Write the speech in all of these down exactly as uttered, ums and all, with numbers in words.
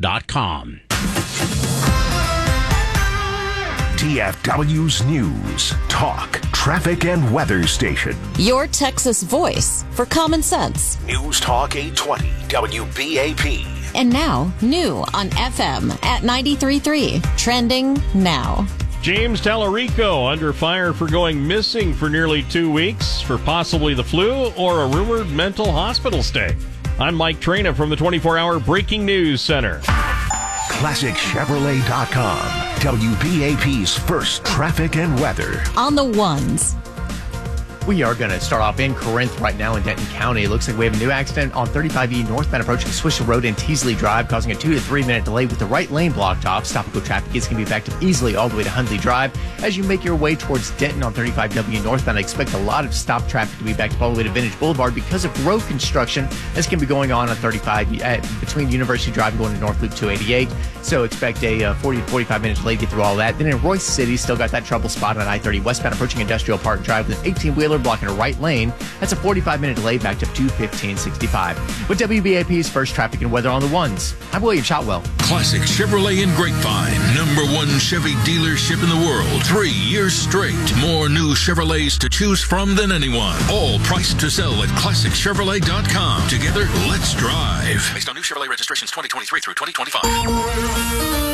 dot com. T F W's News, Talk, Traffic, and Weather Station. Your Texas voice for common sense. News Talk eight twenty W B A P. And now, new on F M at ninety-three point three. Trending now. James Tallarico under fire for going missing for nearly two weeks for possibly the flu or a rumored mental hospital stay. I'm Mike Traina from the twenty-four hour Breaking News Center. Classic Chevrolet dot com. W B A P's first traffic and weather. On the ones. We are going to start off in Corinth right now in Denton County. It looks like we have a new accident on thirty-five E northbound approaching Swisher Road and Teasley Drive, causing a two to three minute delay with the right lane blocked off. Stop and go traffic is going to be backed up easily all the way to Hundley Drive. As you make your way towards Denton on thirty-five W northbound, I expect a lot of stop traffic to be backed up all the way to Vintage Boulevard because of road construction that's going to be going on on thirty-five uh, between University Drive and going to North Loop two eighty-eight. So expect a uh, forty to forty-five minute delay to get through all that. Then in Royce City, still got that trouble spot on I thirty westbound approaching Industrial Park Drive with an eighteen wheeler blocking a right lane. That's a forty-five minute delay backed up to fifteen sixty-five. With W B A P's first traffic and weather on the ones, I'm William Shotwell. Classic Chevrolet in Grapevine, number one Chevy dealership in the world. Three years straight. More new Chevrolets to choose from than anyone. All priced to sell at Classic Chevrolet dot com. Together, let's drive. Based on new Chevrolet registrations twenty twenty-three through twenty twenty-five.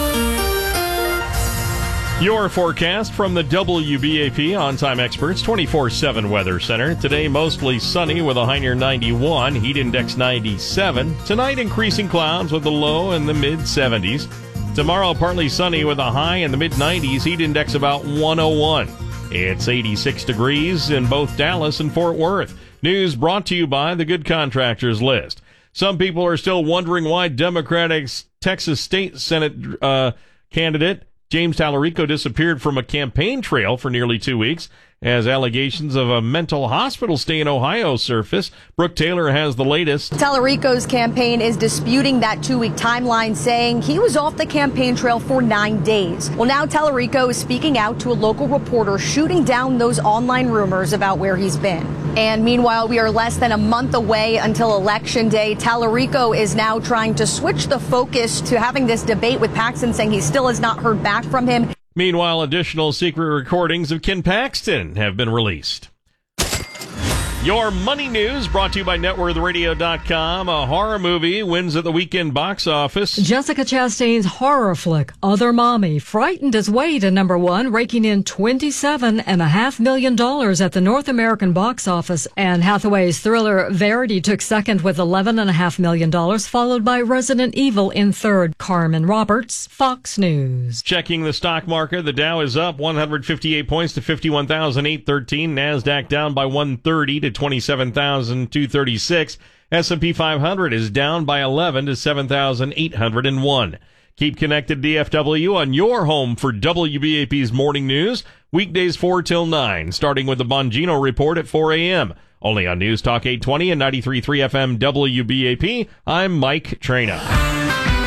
Your forecast from the W B A P On-Time Experts twenty-four seven Weather Center. Today, mostly sunny with a high near ninety-one, heat index ninety-seven. Tonight, increasing clouds with a low in the mid-seventies. Tomorrow, partly sunny with a high in the mid-nineties, heat index about one oh one. It's eighty-six degrees in both Dallas and Fort Worth. News brought to you by the Good Contractors List. Some people are still wondering why Democratic Texas State Senate uh, candidate James Tallarico disappeared from a campaign trail for nearly two weeks as allegations of a mental hospital stay in Ohio surface. Brooke Taylor has the latest. Tallarico's campaign is disputing that two-week timeline, saying he was off the campaign trail for nine days. Well, now Tallarico is speaking out to a local reporter, shooting down those online rumors about where he's been. And meanwhile, we are less than a month away until Election Day. Tallarico is now trying to switch the focus to having this debate with Paxton, saying he still has not heard back from him. Meanwhile, additional secret recordings of Ken Paxton have been released. Your money news brought to you by net worth radio dot com. A horror movie wins at the weekend box office. Jessica Chastain's horror flick, Other Mommy, frightened its way to number one, raking in twenty-seven and a half million dollars at the North American box office. Anne Hathaway's thriller Verity took second with eleven and a half million dollars, followed by Resident Evil in third. Carmen Roberts, Fox News. Checking the stock market, the Dow is up one hundred fifty-eight points to fifty-one thousand eight hundred thirteen. NASDAQ down by one hundred thirty to twenty-seven thousand two hundred thirty-six. S and P five hundred is down by eleven to seven thousand eight hundred one. Keep connected to D F W on your home for W B A P's morning news, weekdays four till nine, starting with the Bongino Report at four a.m. Only on News Talk eight twenty and ninety-three point three F M W B A P. I'm Mike Traina.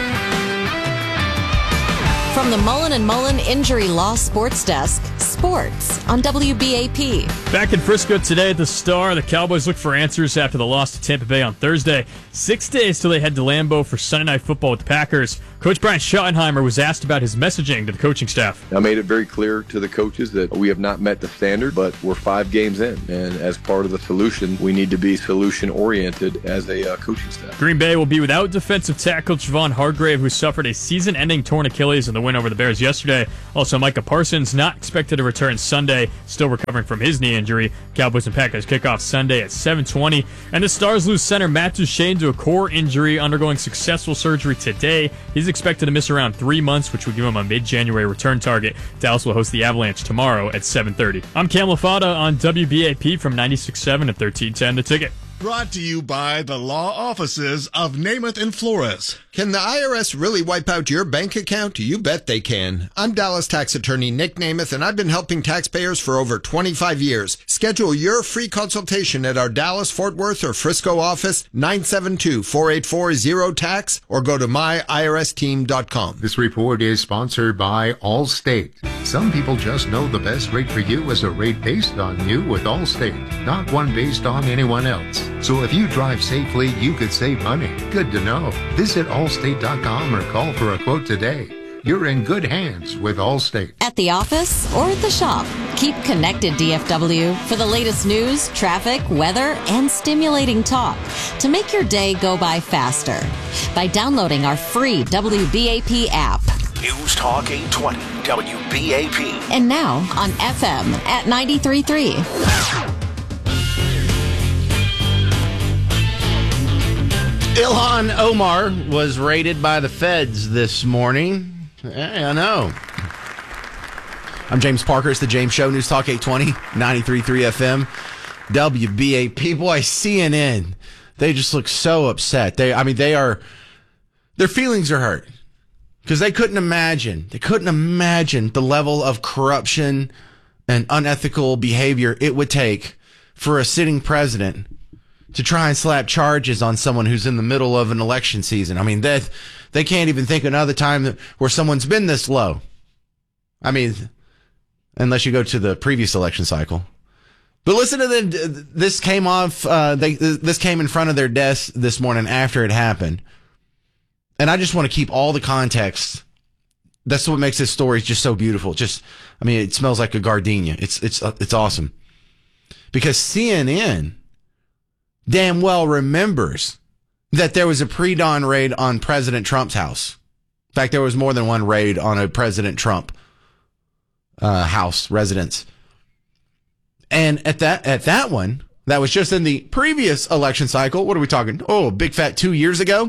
From the Mullen and Mullen Injury Law Sports Desk, sports on W B A P. Back in Frisco today at the Star, the Cowboys look for answers after the loss to Tampa Bay on Thursday. Six days till they head to Lambeau for Sunday Night Football with the Packers. Coach Brian Schottenheimer was asked about his messaging to the coaching staff. I made it very clear to the coaches that we have not met the standard, but we're five games in. And as part of the solution, we need to be solution-oriented as a uh, coaching staff. Green Bay will be without defensive tackle Javon Hargrave, who suffered a season-ending torn Achilles in the win over the Bears yesterday. Also, Micah Parsons not expected to return Sunday, still recovering from his knee injury. Cowboys and Packers kick off Sunday at seven twenty. And the Stars lose center Matt Duchene to a core injury, undergoing successful surgery today. He's expected to miss around three months, which would give him a mid-January return target. Dallas will host the Avalanche tomorrow at seven thirty. I'm Cam LaFada on W B A P from ninety-six point seven at thirteen ten The Ticket. Brought to you by the law offices of Namath and Flores. Can the I R S really wipe out your bank account? You bet they can. I'm Dallas tax attorney Nick Namath, and I've been helping taxpayers for over twenty-five years. Schedule your free consultation at our Dallas, Fort Worth, or Frisco office, nine seven two, four eight four, zero tax, or go to my I R S team dot com. This report is sponsored by Allstate. Some people just know the best rate for you is a rate based on you with Allstate, not one based on anyone else. So if you drive safely, you could save money. Good to know. Visit allstate dot com or call for a quote today. You're in good hands with Allstate. At the office or at the shop, keep connected D F W for the latest news, traffic, weather, and stimulating talk to make your day go by faster by downloading our free W B A P app. News Talk eight twenty W B A P. And now on F M at ninety-three point three. Ilhan Omar was raided by the feds this morning. I know. I'm James Parker. It's the James Show, News Talk eight twenty, ninety-three point three F M, W B A P. Boy, C N N, they just look so upset. They, I mean, they are, their feelings are hurt because they couldn't imagine, they couldn't imagine the level of corruption and unethical behavior it would take for a sitting president to try and slap charges on someone who's in the middle of an election season. I mean, that they can't even think of another time that, where someone's been this low. I mean, unless you go to the previous election cycle. But listen to the, this came off, uh, they, this came in front of their desk this morning after it happened. And I just want to keep all the context. That's what makes this story just so beautiful. Just, I mean, it smells like a gardenia. It's, it's, it's awesome. Because C N N damn well remembers that there was a pre-dawn raid on President Trump's house. In fact, there was more than one raid on a President Trump uh, house residence. And at that at that one, that was just in the previous election cycle. What are we talking? Oh, big fat two years ago.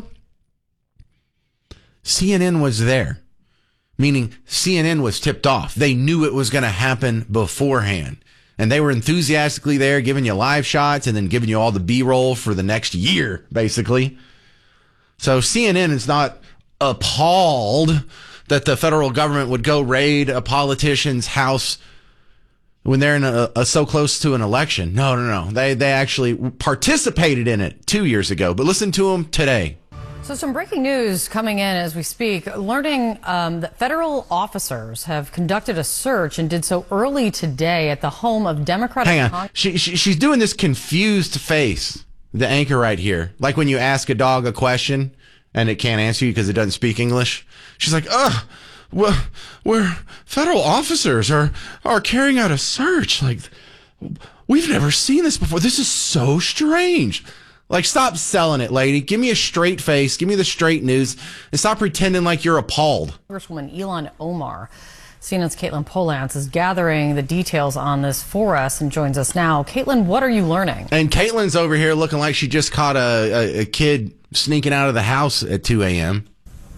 C N N was there, meaning C N N was tipped off. They knew it was going to happen beforehand. And they were enthusiastically there, giving you live shots and then giving you all the B-roll for the next year, basically. So C N N is not appalled that the federal government would go raid a politician's house when they're in a, a so close to an election. No, no, no. They they actually participated in it two years ago. But listen to them today. So some breaking news coming in as we speak, learning um, that federal officers have conducted a search and did so early today at the home of Democratic... Hang on. Con- she, she She's doing this confused face, the anchor right here. Like when you ask a dog a question and it can't answer you because it doesn't speak English. She's like, ugh, well, we're federal officers are, are carrying out a search. Like, we've never seen this before. This is so strange. Like, stop selling it, lady. Give me a straight face. Give me the straight news. And stop pretending like you're appalled. Congresswoman Ilhan Omar, C N N's Caitlin Polantz, is gathering the details on this for us and joins us now. Caitlin, what are you learning? And Caitlin's over here looking like she just caught a, a, a kid sneaking out of the house at two a.m.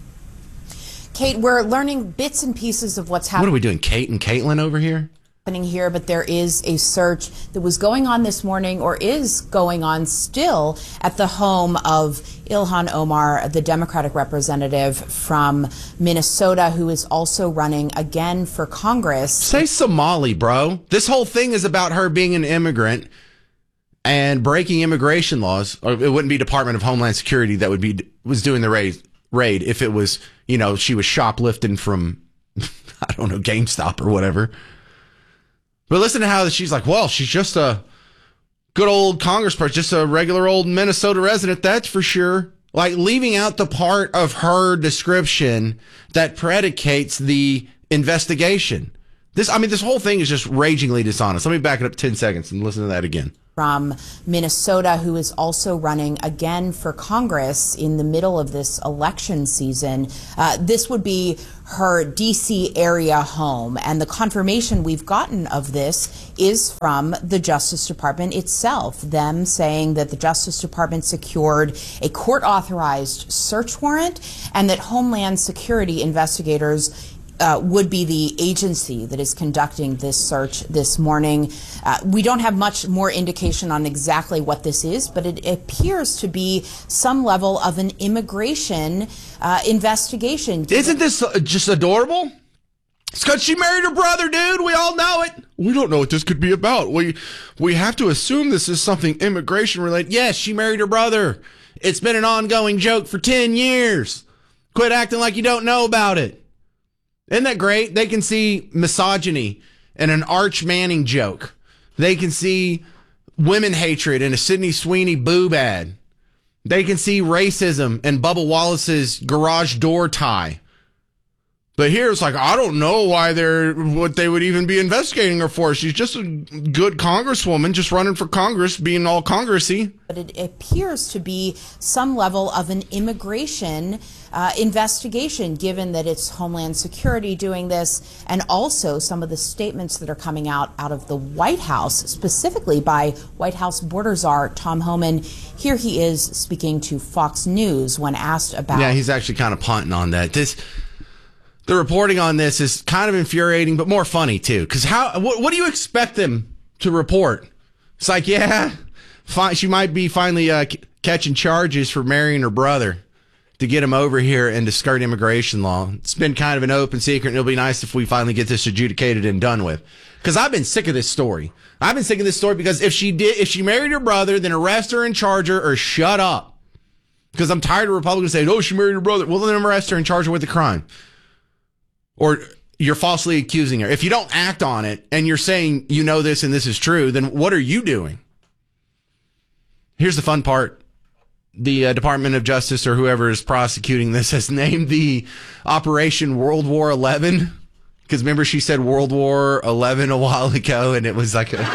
Kate, we're learning bits and pieces of what's happening. What are we doing, Kate and Caitlin over here? Here, but there is a search that was going on this morning, or is going on still, at the home of Ilhan Omar, the Democratic representative from Minnesota, who is also running again for Congress. Say Somali, bro. This whole thing is about her being an immigrant and breaking immigration laws. Or it wouldn't be Department of Homeland Security that would be was doing the raid, raid if it was, you know, she was shoplifting from, I don't know, GameStop or whatever. But listen to how she's like, well, she's just a good old congressperson, just a regular old Minnesota resident, that's for sure. Like, leaving out the part of her description that predicates the investigation. This, I mean, this whole thing is just ragingly dishonest. Let me back it up ten seconds and listen to that again. From Minnesota, who is also running again for Congress in the middle of this election season. Uh, this would be her D C area home. And the confirmation we've gotten of this is from the Justice Department itself, them saying that the Justice Department secured a court-authorized search warrant and that Homeland Security investigators Uh, would be the agency that is conducting this search this morning. Uh, we don't have much more indication on exactly what this is, but it appears to be some level of an immigration uh, investigation. Isn't this just adorable? It's because she married her brother, dude. We all know it. We don't know what this could be about. We we have to assume this is something immigration related. Yes, she married her brother. It's been an ongoing joke for ten years. Quit acting like you don't know about it. Isn't that great? They can see misogyny and an Arch Manning joke. They can see women hatred and a Sydney Sweeney boob ad. They can see racism and Bubba Wallace's garage door tie. But here it's like, I don't know why they're, what they would even be investigating her for. She's just a good congresswoman, just running for Congress, being all Congressy. But it appears to be some level of an immigration uh, investigation, given that it's Homeland Security doing this, and also some of the statements that are coming out out of the White House, specifically by White House border czar Tom Homan. Here he is speaking to Fox News when asked about. Yeah, he's actually kind of punting on that. This. The reporting on this is kind of infuriating, but more funny too. Because how? What, what do you expect them to report? It's like, yeah, fi- she might be finally uh, c- catching charges for marrying her brother to get him over here and to skirt immigration law. It's been kind of an open secret, and it'll be nice if we finally get this adjudicated and done with. Because I've been sick of this story. I've been sick of this story because if she did, if she married her brother, then arrest her and charge her, or shut up. Because I'm tired of Republicans saying, "Oh, she married her brother." Well, then arrest her and charge her with the crime. Or you're falsely accusing her. If you don't act on it and you're saying you know this and this is true, then what are you doing? Here's the fun part. The uh, Department of Justice or whoever is prosecuting this has named the operation World War eleven. Because remember she said World War eleven a while ago and it was like a...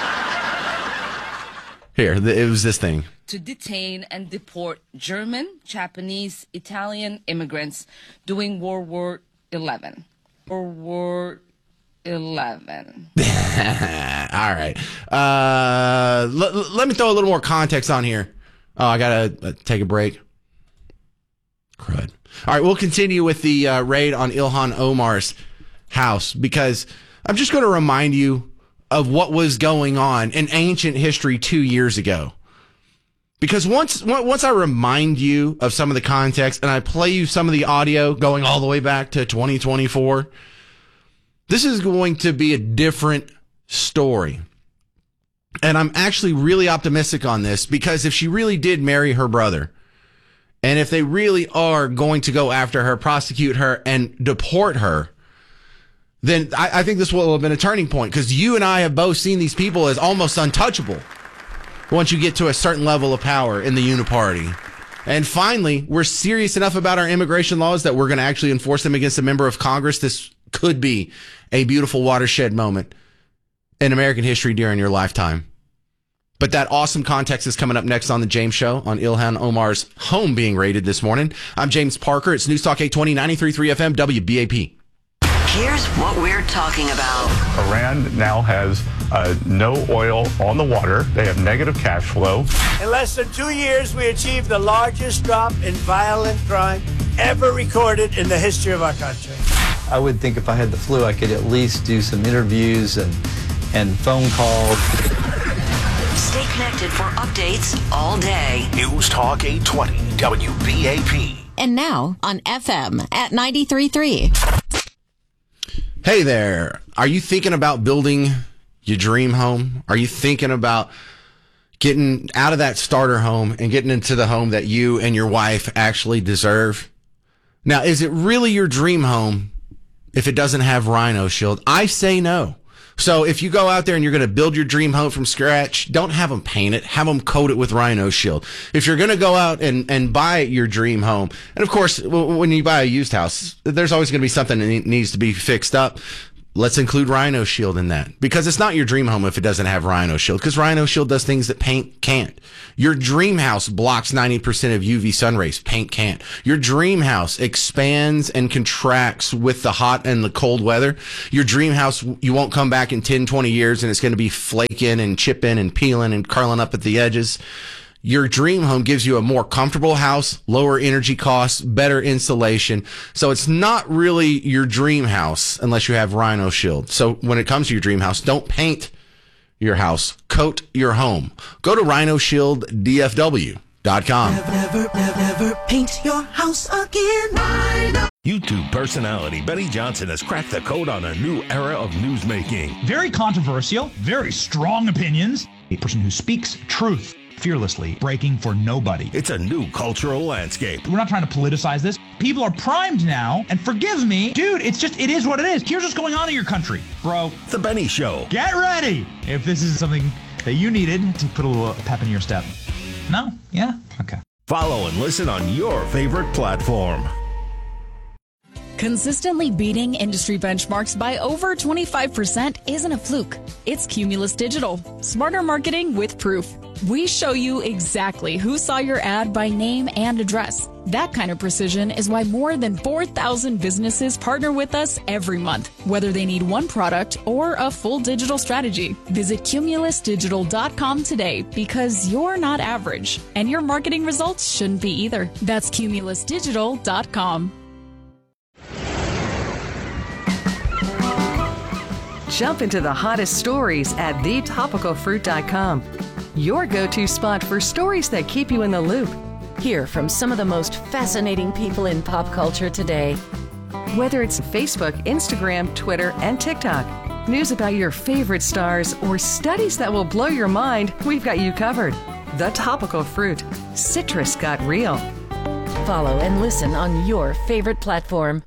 Here, it was this thing. To detain and deport German, Japanese, Italian immigrants during World War Eleven. Or War Eleven. All right. Uh, l- l- let me throw a little more context on here. Oh, I gotta uh, take a break. Crud. All right, we'll continue with the uh, raid on Ilhan Omar's house because I'm just going to remind you of what was going on in ancient history two years ago. Because once once I remind you of some of the context and I play you some of the audio going all the way back to twenty twenty-four, this is going to be a different story. And I'm actually really optimistic on this because if she really did marry her brother, and if they really are going to go after her, prosecute her, and deport her, then I, I think this will have been a turning point because you and I have both seen these people as almost untouchable once you get to a certain level of power in the uniparty. And finally, we're serious enough about our immigration laws that we're going to actually enforce them against a member of Congress. This could be a beautiful watershed moment in American history during your lifetime. But that awesome context is coming up next on The James Show on Ilhan Omar's home being raided this morning. I'm James Parker. It's News Talk eight twenty, ninety-three point three F M, W B A P. Here's what we're talking about. Iran now has uh, no oil on the water. They have negative cash flow. In less than two years, we achieved the largest drop in violent crime ever recorded in the history of our country. I would think if I had the flu, I could at least do some interviews and, and phone calls. Stay connected for updates all day. News Talk eight twenty, W B A P. And now on F M at ninety-three point three. Hey there. Are you thinking about building your dream home? Are you thinking about getting out of that starter home and getting into the home that you and your wife actually deserve? Now, is it really your dream home if it doesn't have Rhino Shield? I say no. So if you go out there and you're going to build your dream home from scratch, don't have them paint it. Have them coat it with Rhino Shield. If you're going to go out and, and buy your dream home, and of course, when you buy a used house, there's always going to be something that needs to be fixed up. Let's include Rhino Shield in that because it's not your dream home if it doesn't have Rhino Shield because Rhino Shield does things that paint can't. Your dream house blocks ninety percent of U V sun rays. Paint can't. Your dream house expands and contracts with the hot and the cold weather. Your dream house, you won't come back in ten, twenty years and it's going to be flaking and chipping and peeling and curling up at the edges. Your dream home gives you a more comfortable house, lower energy costs, better insulation. So it's not really your dream house unless you have Rhino Shield. So when it comes to your dream house, don't paint your house. Coat your home. Go to rhino shield D F W dot com. Never, never, never, never paint your house again. Rhino. YouTube personality Benny Johnson has cracked the code on a new era of newsmaking. Very controversial, very strong opinions. A person who speaks truth fearlessly, breaking for nobody. It's a new cultural landscape. We're not trying to politicize this. People are primed now, and forgive me, dude, it's just, it is what it is. Here's what's going on in your country, bro. The Benny Show. Get ready if this is something that you needed to put a little pep in your step. No? Yeah? Okay. Follow and listen on your favorite platform. Consistently beating industry benchmarks by over twenty-five percent isn't a fluke. It's Cumulus Digital. Smarter marketing with proof. We show you exactly who saw your ad by name and address. That kind of precision is why more than four thousand businesses partner with us every month, whether they need one product or a full digital strategy. Visit cumulus digital dot com today because you're not average, and your marketing results shouldn't be either. That's cumulus digital dot com. Jump into the hottest stories at the topical fruit dot com. Your go-to spot for stories that keep you in the loop. Hear from some of the most fascinating people in pop culture today. Whether it's Facebook, Instagram, Twitter, and TikTok, news about your favorite stars, or studies that will blow your mind, we've got you covered. The Topical Fruit. Citrus got real. Follow and listen on your favorite platform.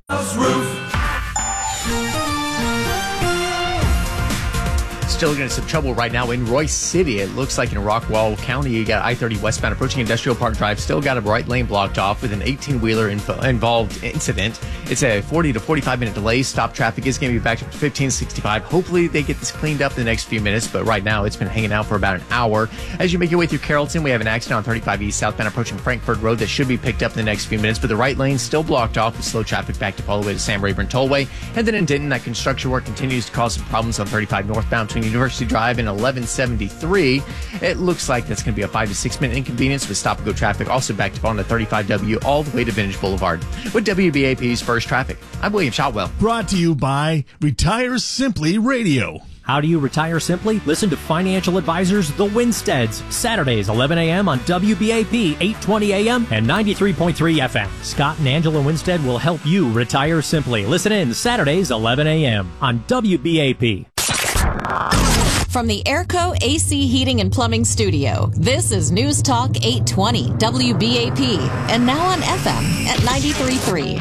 Still getting some trouble right now in Royce City. It looks like in Rockwall County, you got I thirty westbound approaching Industrial Park Drive. Still got a right lane blocked off with an eighteen-wheeler inf- involved incident. It's a forty to forty-five minute delay. Stop traffic is going to be back to fifteen sixty-five. Hopefully they get this cleaned up in the next few minutes, but right now it's been hanging out for about an hour. As you make your way through Carrollton, we have an accident on thirty-five East southbound approaching Frankfurt Road that should be picked up in the next few minutes, but the right lane still blocked off with slow traffic backed up all the way to Sam Rayburn Tollway. And then in Denton, that construction work continues to cause some problems on thirty-five northbound between University Drive and eleven seventy-three. It looks like that's going to be a five to six minute inconvenience with stop and go traffic also backed up on the thirty-five W all the way to Vintage Boulevard. With W B A P's First Traffic, I'm William Shotwell. Brought to you by Retire Simply Radio. How do you retire simply? Listen to financial advisors The Winsteads, Saturdays eleven a.m. on W B A P eight twenty a.m. and ninety-three point three F M. Scott and Angela Winstead will help you retire simply. Listen in Saturdays eleven a.m. on W B A P. From the Airco A C Heating and Plumbing Studio, this is News Talk eight twenty W B A P, and now on F M at ninety-three point three.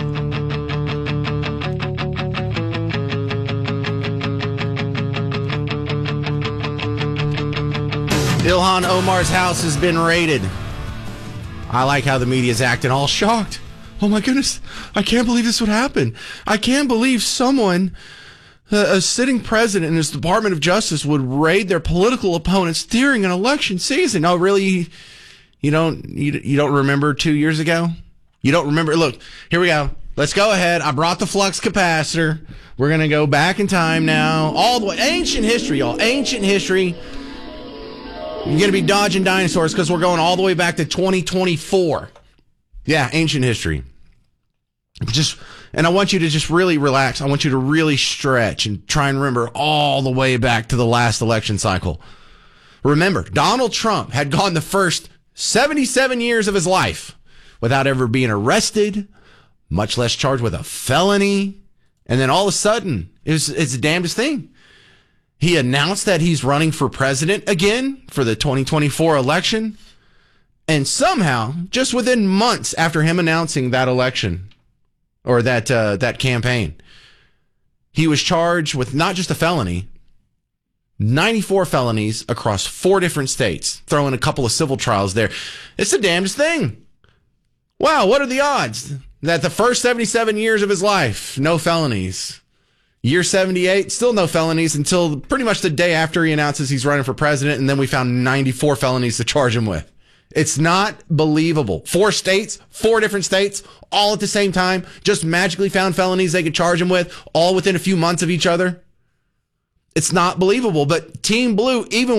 Ilhan Omar's house has been raided. I like how the media's acting all shocked. Oh my goodness, I can't believe this would happen. I can't believe someone, uh, a sitting president in his Department of Justice, would raid their political opponents during an election season. Oh, really? You don't you, you don't remember two years ago? You don't remember? Look, here we go. Let's go ahead. I brought the flux capacitor. We're going to go back in time now. All the way. Ancient history, y'all. Ancient history. You're going to be dodging dinosaurs because we're going all the way back to twenty twenty-four. Yeah, ancient history. Just, and I want you to just really relax. I want you to really stretch and try and remember all the way back to the last election cycle. Remember, Donald Trump had gone the first seventy-seven years of his life without ever being arrested, much less charged with a felony. And then all of a sudden, it was, it's the damnedest thing. He announced that he's running for president again for the twenty twenty-four election. And somehow, just within months after him announcing that election or that uh, that campaign, he was charged with not just a felony, ninety-four felonies across four different states, throwing a couple of civil trials there. It's the damnedest thing. Wow, what are the odds that the first seventy-seven years of his life, no felonies? Year seventy-eight, still no felonies until pretty much the day after he announces he's running for president, and then we found ninety-four felonies to charge him with. It's not believable. Four states, four different states, all at the same time, just magically found felonies they could charge him with, all within a few months of each other. It's not believable, but Team Blue, even